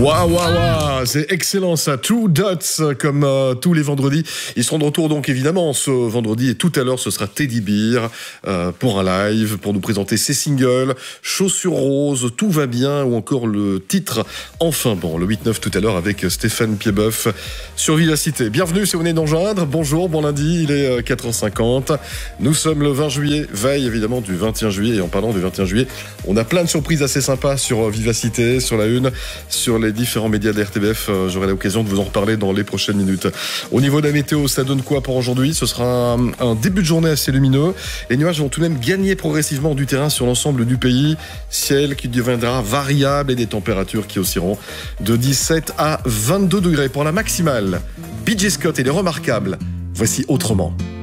Waouh, c'est excellent ça. Two Dots, comme tous les vendredis. Ils seront de retour donc évidemment ce vendredi, et tout à l'heure ce sera Teddy Beer pour un live, pour nous présenter ses singles, Chaussures roses, Tout va bien, ou encore le titre Enfin bon, le 8-9 tout à l'heure avec Stéphane Piedboeuf sur Vivacité. Bienvenue si vous venez d'en joindre. Bonjour, bon lundi, il est 4h50. Nous sommes le 20 juillet, veille évidemment du 21 juillet. Et en parlant du 21 juillet, on a plein de surprises assez sympas sur Vivacité, sur la Une, sur les différents médias de la RTBF. J'aurai l'occasion de vous en reparler dans les prochaines minutes. Au niveau de la météo, ça donne quoi pour aujourd'hui? Ce sera un début de journée assez lumineux. Les nuages vont tout de même gagner progressivement du terrain sur l'ensemble du pays. Ciel qui deviendra variable et des températures qui oscilleront de 17 à 22 degrés. Pour la maximale, B.J. Scott et les Remarquables. Voici Autrement.